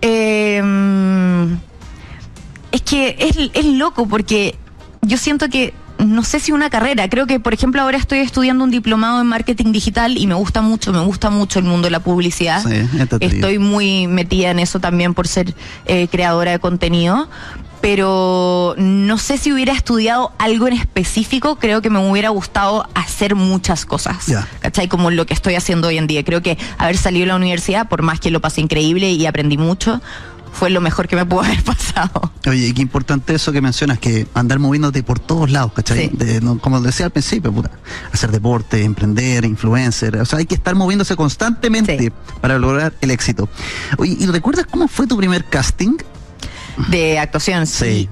Es que es loco porque yo siento que no sé si una carrera, creo que por ejemplo ahora estoy estudiando un diplomado en marketing digital y me gusta mucho el mundo de la publicidad. Sí, estoy muy metida en eso también por ser creadora de contenido, pero no sé si hubiera estudiado algo en específico. Creo que me hubiera gustado hacer muchas cosas, ¿cachai? Como lo que estoy haciendo hoy en día. Creo que haber salido de la universidad, por más que lo pasé increíble y aprendí mucho, fue lo mejor que me pudo haber pasado. Oye, qué importante eso que mencionas, que andar moviéndote por todos lados, ¿cachai? Sí. Como decía al principio, hacer deporte, emprender, influencer, o sea, hay que estar moviéndose constantemente para lograr el éxito. Oye, ¿y recuerdas cómo fue tu primer casting? De actuación, sí.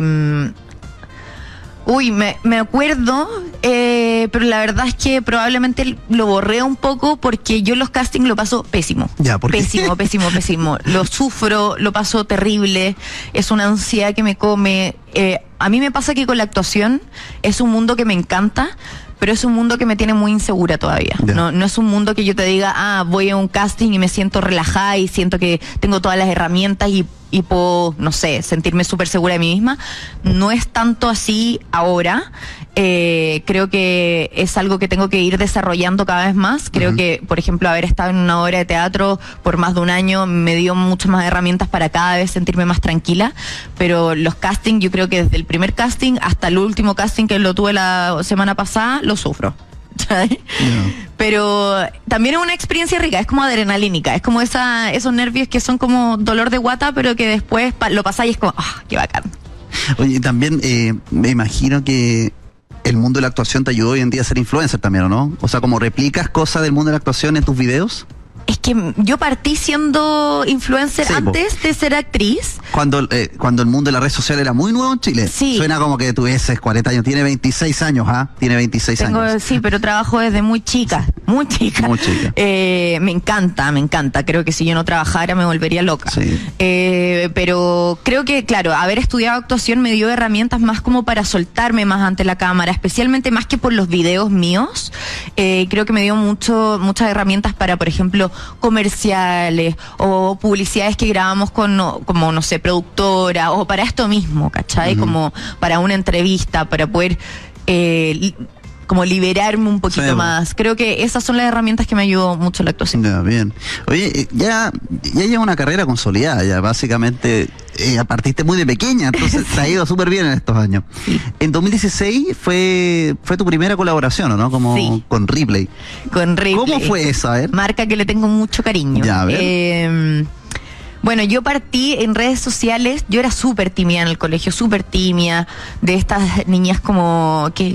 Me acuerdo, pero la verdad es que probablemente lo borré un poco porque yo los castings lo paso pésimo. ¿Por qué? Pésimo. Lo sufro, lo paso terrible. Es una ansiedad que me come. A mí me pasa que con la actuación es un mundo que me encanta, pero es un mundo que me tiene muy insegura todavía. No es un mundo que yo te diga, voy a un casting y me siento relajada y siento que tengo todas las herramientas y puedo, no sé, sentirme súper segura de mí misma. No es tanto así ahora. Creo que es algo que tengo que ir desarrollando cada vez más. Creo que, por ejemplo, haber estado en una obra de teatro por más de un año me dio muchas más herramientas para cada vez sentirme más tranquila. Pero los castings, yo creo que desde el primer casting hasta el último casting que lo tuve la semana pasada, lo sufro. Pero también es una experiencia rica, es como adrenalínica, es como esos nervios que son como dolor de guata, pero que después lo pasáis y es como, qué bacán. Oye, también me imagino que el mundo de la actuación te ayudó hoy en día a ser influencer también, ¿o no? O sea, como replicas cosas del mundo de la actuación en tus videos. Es que yo partí siendo influencer antes de ser actriz. Cuando el mundo de la red social era muy nuevo en Chile. Sí. Suena como que tuvieses 40 años. Tiene 26 años, Tiene 26 años. Sí, pero trabajo desde muy chica. Me encanta. Creo que si yo no trabajara me volvería loca. Sí. Pero creo que, claro, haber estudiado actuación me dio herramientas más como para soltarme más ante la cámara, especialmente más que por los videos míos. Creo que me dio muchas herramientas para, por ejemplo, comerciales o publicidades que grabamos como, no sé, productora, o para esto mismo, ¿cachai? Como para una entrevista, para poder como liberarme un poquito más. Creo que esas son las herramientas que me ayudó mucho la actuación. Ya, bien. Oye, ya lleva una carrera consolidada, ya básicamente partiste muy de pequeña, entonces te ha ido súper bien en estos años. Sí. En 2016 fue tu primera colaboración, ¿o no? Con Ripley. Con Ripley. ¿Cómo fue esa? Marca que le tengo mucho cariño. Ya, a ver. Bueno, yo partí en redes sociales, yo era súper tímida en el colegio, súper tímida, de estas niñas como que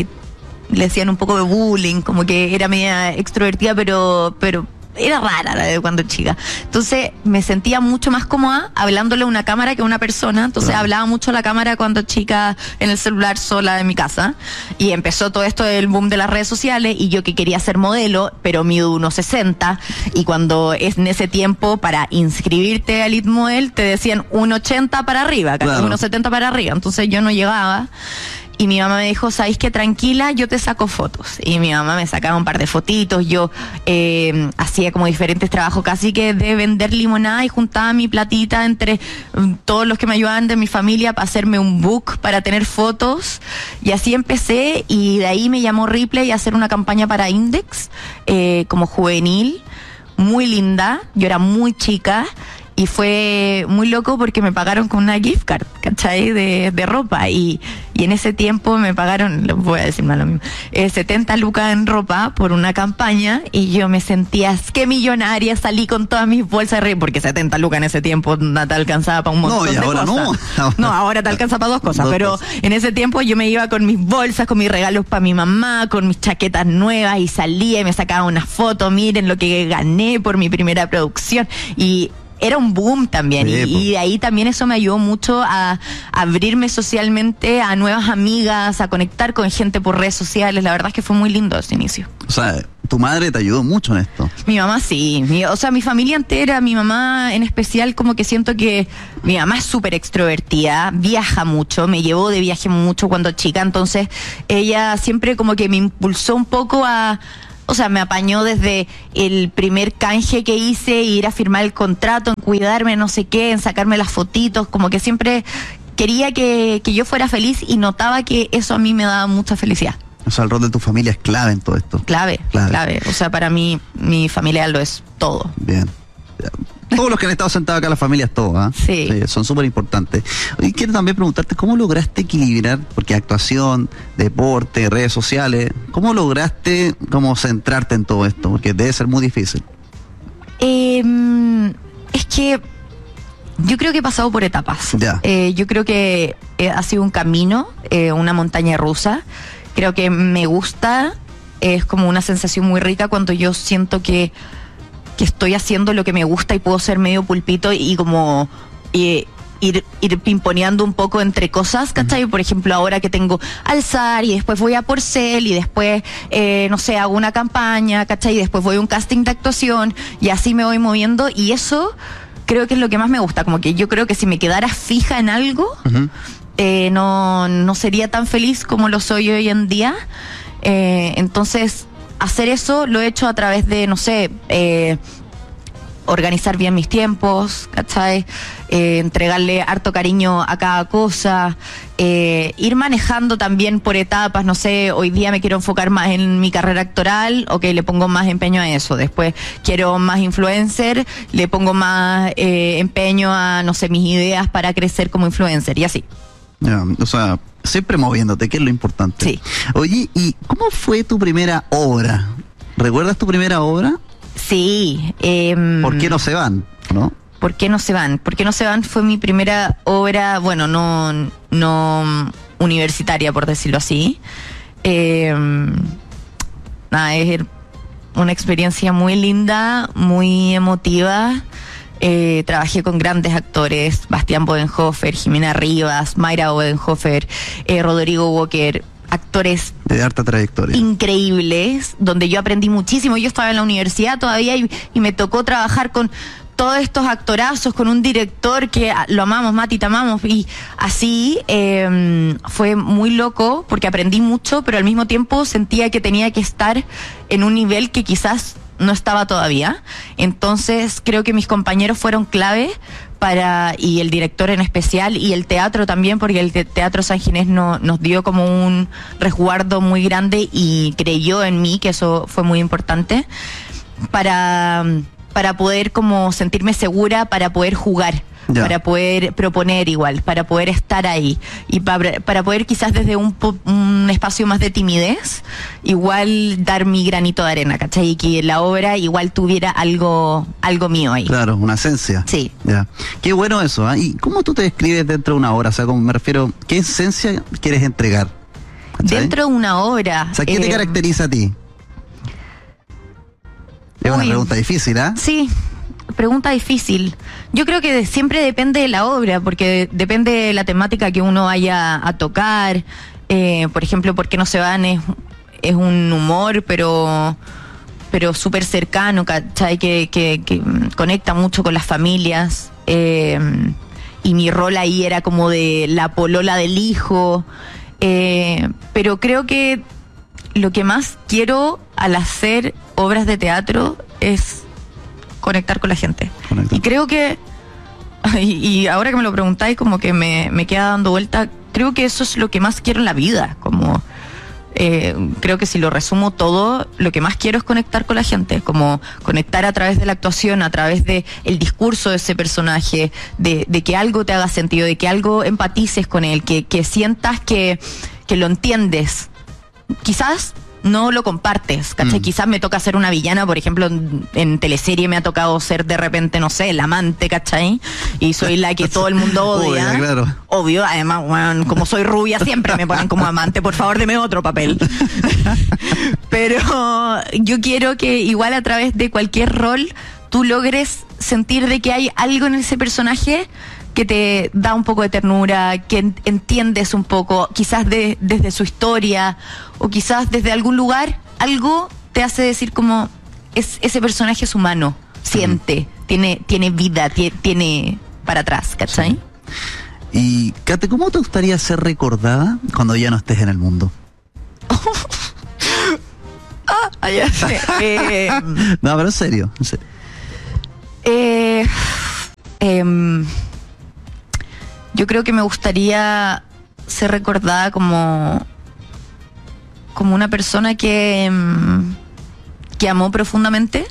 le hacían un poco de bullying, como que era media extrovertida, pero era rara de cuando chica. Entonces me sentía mucho más cómoda hablándole a una cámara que a una persona. Entonces hablaba mucho a la cámara cuando chica en el celular sola en mi casa. Y empezó todo esto del boom de las redes sociales y yo que quería ser modelo, pero mido 1.60, y cuando es en ese tiempo para inscribirte a Elite Model te decían 1.80 para arriba, casi 1.70 para arriba. Entonces yo no llegaba. Y mi mamá me dijo, ¿sabes qué? Tranquila, yo te saco fotos. Y mi mamá me sacaba un par de fotitos. Yo hacía como diferentes trabajos casi que de vender limonada y juntaba mi platita entre todos los que me ayudaban de mi familia para hacerme un book, para tener fotos. Y así empecé, y de ahí me llamó Ripley a hacer una campaña para Index como juvenil, muy linda. Yo era muy chica. Y fue muy loco porque me pagaron con una gift card, ¿cachai? De ropa. Y en ese tiempo me pagaron, voy a decir más lo mismo, 70 lucas en ropa por una campaña. Y yo me sentía, qué millonaria, salí con todas mis bolsas de porque 70 lucas en ese tiempo no te alcanzaba para un montón de ahora cosas. No, ahora te alcanza para dos cosas. Pero en ese tiempo yo me iba con mis bolsas, con mis regalos para mi mamá, con mis chaquetas nuevas, y salía y me sacaba una foto, miren lo que gané por mi primera producción. Y era un boom también, y de ahí también eso me ayudó mucho a abrirme socialmente a nuevas amigas, a conectar con gente por redes sociales. La verdad es que fue muy lindo ese inicio. O sea, tu madre te ayudó mucho en esto. Mi mamá sí, mi familia entera, mi mamá en especial, como que siento que mi mamá es súper extrovertida, viaja mucho, me llevó de viaje mucho cuando chica, entonces ella siempre como que me impulsó un poco a O sea, me apañó desde el primer canje que hice, ir a firmar el contrato, en cuidarme, no sé qué, en sacarme las fotitos, como que siempre quería que yo fuera feliz y notaba que eso a mí me daba mucha felicidad. O sea, el rol de tu familia es clave en todo esto. Clave. O sea, para mí, mi familia lo es todo. Bien. Todos los que han estado sentados acá, las familias, todos, Sí. Son súper importantes. Y quiero también preguntarte, ¿cómo lograste equilibrar, porque actuación, deporte, redes sociales, ¿cómo lograste como centrarte en todo esto? Porque debe ser muy difícil. Es que yo creo que he pasado por etapas. Ya. Yo creo que ha sido un camino, una montaña rusa. Creo que me gusta, es como una sensación muy rica cuando yo siento que estoy haciendo lo que me gusta y puedo ser medio pulpito y como ir pimponeando un poco entre cosas, ¿cachai? Por ejemplo, ahora que tengo Alzar y después voy a Porcel y después, no sé, hago una campaña, ¿cachai? Y después voy a un casting de actuación y así me voy moviendo y eso creo que es lo que más me gusta, como que yo creo que si me quedara fija en algo, no sería tan feliz como lo soy hoy en día. Entonces, hacer eso lo he hecho a través de, no sé, organizar bien mis tiempos, ¿cachai? Entregarle harto cariño a cada cosa, ir manejando también por etapas, no sé, hoy día me quiero enfocar más en mi carrera actoral, ok, le pongo más empeño a eso, después quiero más influencer, le pongo más empeño a, no sé, mis ideas para crecer como influencer y así. O sea, siempre moviéndote, que es lo importante. Sí. Oye, ¿y cómo fue tu primera obra? ¿Recuerdas tu primera obra? Sí. ¿Por qué no se van? ¿No? ¿Por qué no se van? ¿Por qué no se van? Fue mi primera obra, bueno, no universitaria, por decirlo así. Nada, es una experiencia muy linda, muy emotiva. Trabajé con grandes actores, Bastián Bodenhofer, Jimena Rivas, Mayra Bodenhofer, Rodrigo Walker, actores de harta trayectoria, increíbles, donde yo aprendí muchísimo. Yo estaba en la universidad todavía y me tocó trabajar con todos estos actorazos, con un director que lo amamos, Mati, te amamos, y así fue muy loco porque aprendí mucho, pero al mismo tiempo sentía que tenía que estar en un nivel que quizás no estaba todavía. Entonces creo que mis compañeros fueron clave y el director en especial, y el teatro también, porque el Teatro San Ginés nos dio como un resguardo muy grande y creyó en mí, que eso fue muy importante, para poder como sentirme segura, para poder jugar. Ya. Para poder proponer igual, para poder estar ahí y para poder quizás desde un espacio más de timidez igual dar mi granito de arena, ¿cachai? Y que la obra igual tuviera algo mío ahí. Claro, una esencia. Sí. Ya. Qué bueno eso, ¿eh? ¿Y cómo tú te describes dentro de una obra? O sea, como me refiero, ¿qué esencia quieres entregar? ¿Cachai? Dentro de una obra. O sea, ¿qué te caracteriza a ti? Es una pregunta difícil, ¿ah? Sí. Pregunta difícil. Yo creo que siempre depende de la obra, porque depende de la temática que uno vaya a tocar. Por ejemplo, ¿Por qué no se van? Es un humor, pero súper cercano, ¿cachai? Que conecta mucho con las familias. Y mi rol ahí era como de la polola del hijo. Pero creo que lo que más quiero al hacer obras de teatro es conectar con la gente. Y creo que, y ahora que me lo preguntáis, como que me queda dando vuelta, creo que eso es lo que más quiero en la vida, como creo que si lo resumo todo, lo que más quiero es conectar con la gente, como conectar a través de la actuación, a través de el discurso de ese personaje, de que algo te haga sentido, de que algo empatices con él, que sientas que lo entiendes. Quizás no lo compartes, ¿cachai? Quizás me toca ser una villana, por ejemplo, en teleserie me ha tocado ser de repente, no sé, la amante, ¿cachai? Y soy la que todo el mundo odia. Obvio, claro. Obvio, además, bueno, como soy rubia siempre me ponen como amante, por favor, deme otro papel. Pero yo quiero que igual a través de cualquier rol tú logres sentir de que hay algo en ese personaje que te da un poco de ternura, que entiendes un poco, quizás desde su historia, o quizás desde algún lugar, algo te hace decir como, ese personaje es humano, siente, tiene vida, tiene para atrás, ¿cachai? Sí. Y, Kate, ¿cómo te gustaría ser recordada cuando ya no estés en el mundo? Allá, No, pero en serio. Yo creo que me gustaría ser recordada como una persona que amó profundamente.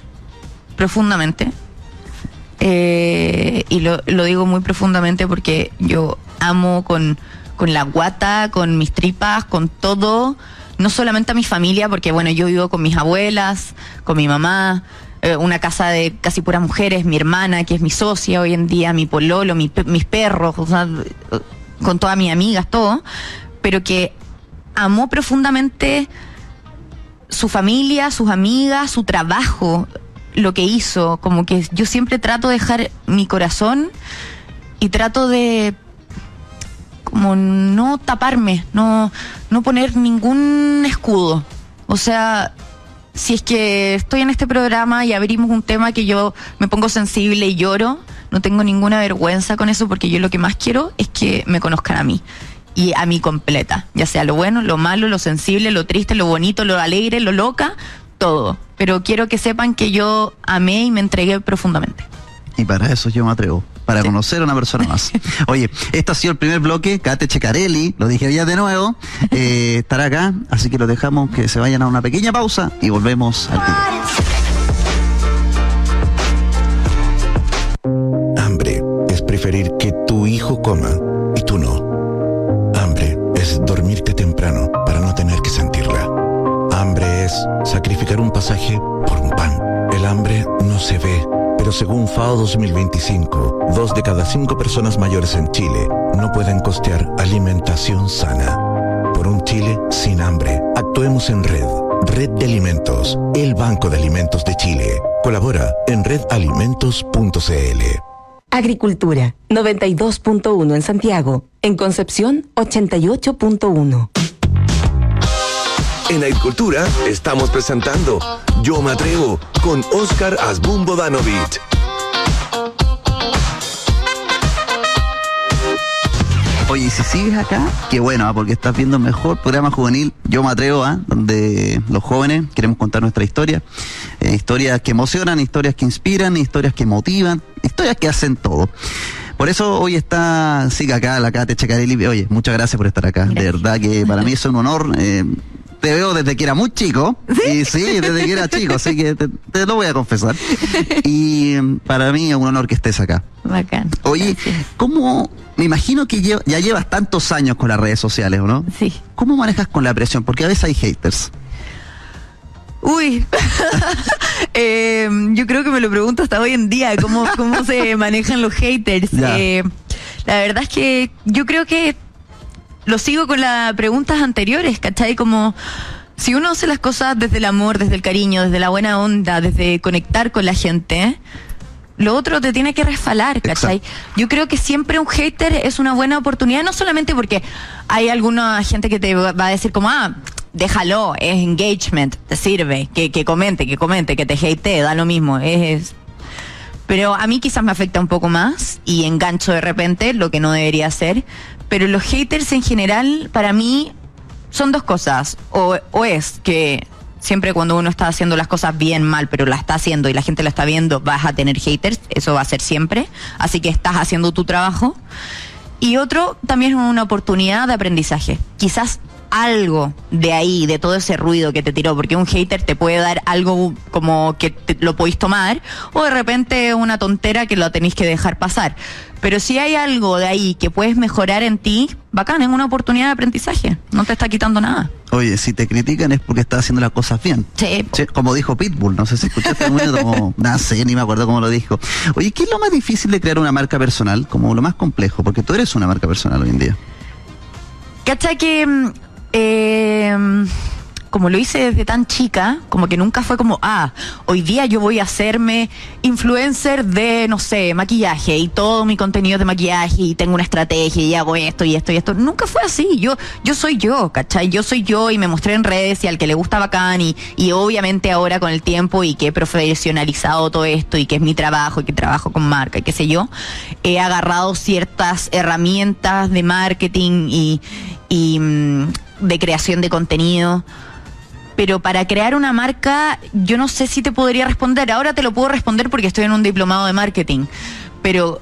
Y lo digo muy profundamente porque yo amo con la guata, con mis tripas, con todo, no solamente a mi familia, porque bueno, yo vivo con mis abuelas, con mi mamá, una casa de casi puras mujeres, mi hermana, que es mi socia hoy en día, mi pololo, mis perros, o sea, con todas mis amigas, todo, pero que amó profundamente su familia, sus amigas, su trabajo, lo que hizo. Como que yo siempre trato de dejar mi corazón y trato de como no taparme, no poner ningún escudo. O sea, si es que estoy en este programa y abrimos un tema que yo me pongo sensible y lloro, no tengo ninguna vergüenza con eso, porque yo lo que más quiero es que me conozcan a mí. Y a mí completa, ya sea lo bueno, lo malo, lo sensible, lo triste, lo bonito, lo alegre, lo loca, todo. Pero quiero que sepan que yo amé y me entregué profundamente. Y para eso yo me atrevo, para conocer a una persona más. Oye, este ha sido el primer bloque. Kate Ceccarelli, lo dije ya de nuevo, estará acá, así que lo dejamos que se vayan a una pequeña pausa y volvemos al tiro. Hambre es preferir que tu hijo coma y tú no. Hambre es dormirte temprano para no tener que sentirla. Hambre es sacrificar un pasaje por un pan. El hambre no se ve, pero según FAO 2025, 2 de cada 5 personas mayores en Chile no pueden costear alimentación sana. Por un Chile sin hambre, actuemos en red. Red de Alimentos, el Banco de Alimentos de Chile. Colabora en redalimentos.cl. Agricultura, 92.1 en Santiago. En Concepción, 88.1. En Agricultura estamos presentando Yo Me Atrevo con Oscar Asbun Bodanovic. Oye, y si sigues acá, qué bueno, porque estás viendo el mejor programa juvenil, Yo Me Atrevo, donde los jóvenes queremos contar nuestra historia. Historias que emocionan, historias que inspiran, historias que motivan, historias que hacen todo. Por eso hoy sigue acá la Kate Ceccarelli. Oye, muchas gracias por estar acá. Gracias. De verdad que para mí es un honor. Te veo desde que era muy chico. ¿Sí? Y sí, desde que era chico, así que te lo voy a confesar. Y para mí es un honor que estés acá. Bacán. Oye, Gracias. ¿cómo? Me imagino que ya llevas tantos años con las redes sociales, ¿o no? Sí. ¿Cómo manejas con la presión? Porque a veces hay haters. Uy, yo creo que me lo pregunto hasta hoy en día, cómo se manejan los haters. Ya. La verdad es que yo creo que lo sigo con las preguntas anteriores, ¿cachai? Como si uno hace las cosas desde el amor, desde el cariño, desde la buena onda, desde conectar con la gente, lo otro te tiene que resfalar, ¿cachai? Exacto. Yo creo que siempre un hater es una buena oportunidad, no solamente porque hay alguna gente que te va a decir como, déjalo, es engagement, te sirve, que comente, que te hatee, da lo mismo, pero a mí quizás me afecta un poco más y engancho de repente, lo que no debería ser. Pero los haters en general, para mí, son dos cosas. O es que siempre cuando uno está haciendo las cosas bien, mal, pero la está haciendo y la gente la está viendo, vas a tener haters, eso va a ser siempre. Así que estás haciendo tu trabajo. Y otro, también es una oportunidad de aprendizaje. Quizás algo de ahí, de todo ese ruido que te tiró, porque un hater te puede dar algo como que lo podéis tomar, o de repente una tontera que lo tenéis que dejar pasar. Pero si hay algo de ahí que puedes mejorar en ti, bacán, es una oportunidad de aprendizaje, no te está quitando nada. Oye, si te critican es porque estás haciendo las cosas bien. Sí. Sí, como dijo Pitbull, no sé si escuchaste como, no sé, ni me acuerdo cómo lo dijo. Oye, ¿qué es lo más difícil de crear una marca personal? Como lo más complejo, porque tú eres una marca personal hoy en día. ¿Cachai que como lo hice desde tan chica, como que nunca fue como, hoy día yo voy a hacerme influencer de, no sé, maquillaje y todo mi contenido es de maquillaje y tengo una estrategia y hago esto y esto y esto? Nunca fue así. Yo soy yo, ¿cachai? Yo soy yo y me mostré en redes y al que le gusta bacán y obviamente ahora con el tiempo y que he profesionalizado todo esto y que es mi trabajo y que trabajo con marca y qué sé yo, he agarrado ciertas herramientas de marketing y de creación de contenido pero para crear una marca yo no sé si te podría responder. Ahora te lo puedo responder porque estoy en un diplomado de marketing, pero